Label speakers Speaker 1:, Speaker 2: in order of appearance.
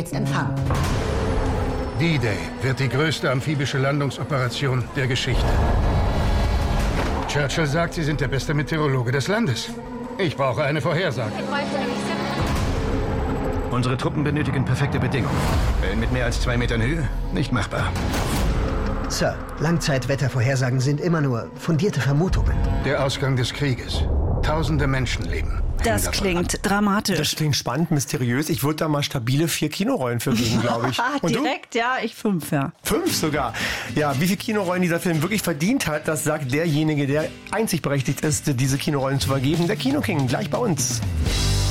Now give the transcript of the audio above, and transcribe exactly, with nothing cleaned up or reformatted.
Speaker 1: jetzt empfangen.
Speaker 2: D-Day wird die größte amphibische Landungsoperation der Geschichte. Churchill sagt, Sie sind der beste Meteorologe des Landes. Ich brauche eine Vorhersage.
Speaker 3: Unsere Truppen benötigen perfekte Bedingungen. Wellen mit mehr als zwei Metern Höhe? Nicht machbar.
Speaker 4: Sir, Langzeitwettervorhersagen sind immer nur fundierte Vermutungen.
Speaker 2: Der Ausgang des Krieges. Tausende Menschenleben.
Speaker 5: Das klingt dramatisch.
Speaker 6: Das klingt spannend, mysteriös. Ich würde da mal stabile vier Kinorollen für geben, glaube ich.
Speaker 5: Und direkt, du? ja, ich fünf, ja.
Speaker 6: Fünf sogar. Ja, wie viele Kinorollen dieser Film wirklich verdient hat, das sagt derjenige, der einzig berechtigt ist, diese Kinorollen zu vergeben. Der Kino King, gleich bei uns.